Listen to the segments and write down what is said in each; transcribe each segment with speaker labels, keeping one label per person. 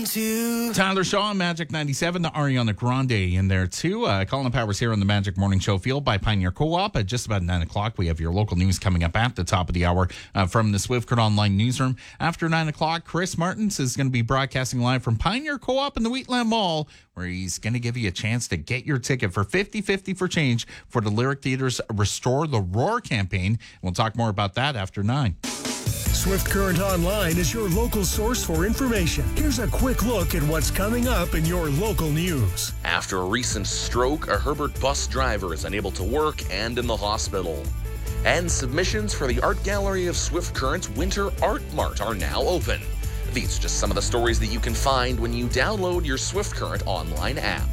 Speaker 1: Tyler Shaw, Magic 97, the Ariana Grande in there too. Colin Powers here on the Magic Morning Show, fueled by Pioneer Co-op. At just about 9 o'clock, we have your local news coming up at the top of the hour from the Swift Current Online newsroom. After 9 o'clock, Chris Martins is going to be broadcasting live from Pioneer Co-op in the Wheatland Mall, where he's going to give you a chance to get your ticket for 50-50 for change for the Lyric Theatre's Restore the Roar campaign. We'll talk more about that after 9.
Speaker 2: Swift Current Online is your local source for information. Here's a quick look at what's coming up in your local news.
Speaker 3: After a recent stroke, a Herbert bus driver is unable to work and in the hospital. And submissions for the Art Gallery of Swift Current's Winter Art Mart are now open. These are just some of the stories that you can find when you download your Swift Current online app.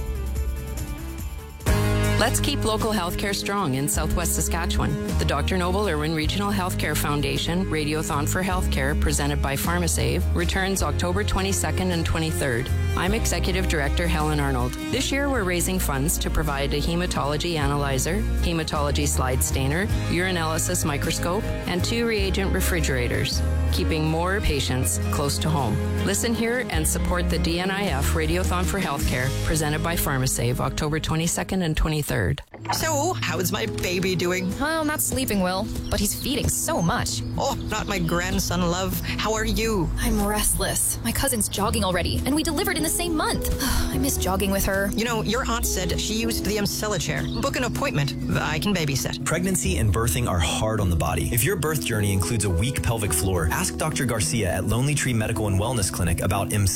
Speaker 4: Let's keep local healthcare strong in Southwest Saskatchewan. The Dr. Noble Irwin Regional Healthcare Foundation Radiothon for Healthcare, presented by PharmaSave, returns October 22nd and 23rd. I'm Executive Director Helen Arnold. This year we're raising funds to provide a hematology analyzer, hematology slide stainer, urinalysis microscope, and 2 reagent refrigerators, keeping more patients close to home. Listen here and support the DNIF Radiothon for Healthcare, presented by PharmaSave, October 22nd and 23rd.
Speaker 5: So, how's my baby doing?
Speaker 6: Well, not sleeping well, but he's feeding so much.
Speaker 5: Oh, not my grandson, love. How are you?
Speaker 6: I'm restless. My cousin's jogging already, and we delivered in the same month. I miss jogging with her.
Speaker 5: You know, your aunt said she used the Emsella chair. Book an appointment. I can babysit.
Speaker 7: Pregnancy and birthing are hard on the body. If your birth journey includes a weak pelvic floor, ask Dr. Garcia at Lonely Tree Medical and Wellness Clinic about Emsella.